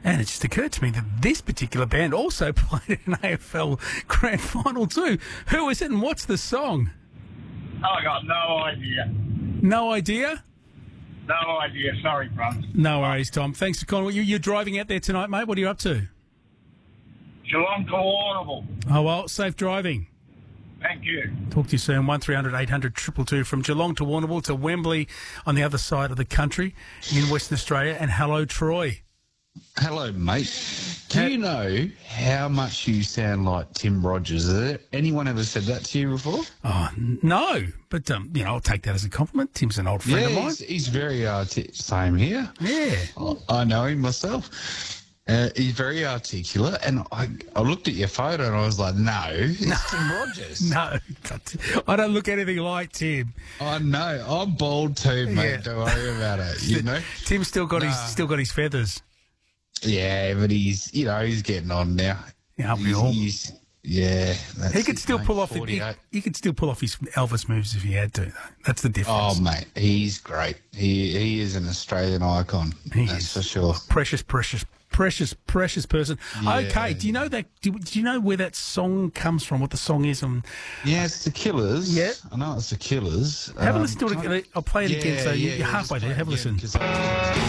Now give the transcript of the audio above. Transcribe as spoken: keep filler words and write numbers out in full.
And it just occurred to me that this particular band also played an A F L Grand Final too. Who is it and what's the song? I got no idea. No idea? No idea. Sorry, Bronx. No worries, Tom. Thanks for calling. You, you're driving out there tonight, mate. What are you up to? Geelong to Warrnambool. Oh, well, safe driving. Thank you. Talk to you soon. one three hundred eight hundred two two two from Geelong to Warrnambool to Wembley on the other side of the country in Western Australia. And hello, Troy. Hello, mate. Do How- you know how much you sound like Tim Rogers? Has there anyone ever said that to you before? Oh, n- no. But, um, you know, I'll take that as a compliment. Tim's an old friend yeah, of mine. he's, he's very articulate. Same here. Yeah. I, I know him myself. Uh, he's very articulate, and I, I looked at your photo and I was like, no, it's Tim Rogers. No, I don't look anything like Tim. I know. I'm bald too, mate. Yeah. Don't worry about it. You know? Tim's still got Nah. his still got his feathers. Yeah, but he's, you know, he's getting on now. Yeah, aren't we He's, all? he's, yeah. That's He could it, still mate. pull off. He, forty-eight. he could still pull off his Elvis moves if he had to. Though. That's the difference. Oh, mate, he's great. He he is an Australian icon. He that's is. for sure. Precious, precious, precious, precious person. Yeah. Okay, do you know that? Do, do you know where that song comes from? What the song is? Um, Yeah, it's the Killers. Yeah. I know it's the Killers. have a Um, listen to it. can I- I'll play it again. Yeah, So you- yeah, you're yeah, halfway just there. play Have a it again, listen. 'cause I-